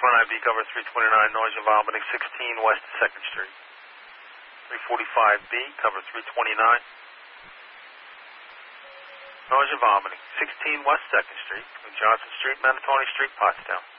329B, cover 329, nausea, vomiting, 16 West 2nd Street. 345B, cover 329. Nausea, vomiting, 16 West 2nd Street, between Johnson Street, Manatawny Street, Pottstown.